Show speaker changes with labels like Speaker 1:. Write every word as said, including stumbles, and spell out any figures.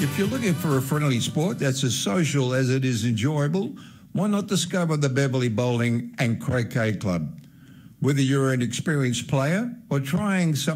Speaker 1: If you're looking for a friendly sport that's as social as it is enjoyable, why not discover the Beverley Bowling and Croquet Club? Whether you're an experienced player or trying something